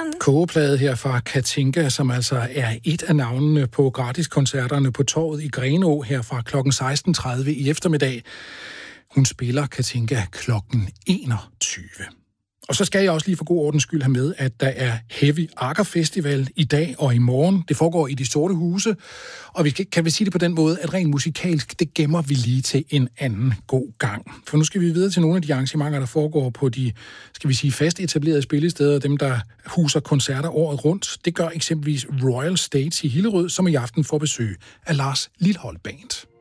Kogeplade her fra Katinka, som altså er et af navnene på gratiskoncerterne på Torvet i Grenå her fra kl. 16.30 i eftermiddag. Hun spiller Katinka kl. 21. Og så skal jeg også lige for god ordens skyld have med, at der er Heavy Akker Festival i dag og i morgen. Det foregår i De Sorte Huse, og kan vi sige det på den måde, at rent musikalsk, det gemmer vi lige til en anden god gang. For nu skal vi videre til nogle af de arrangementer, der foregår på de, skal vi sige, fast etablerede spillesteder, dem der huser koncerter året rundt. Det gør eksempelvis Royal States i Hillerød, som i aften får besøg af Lars Lilholt Band.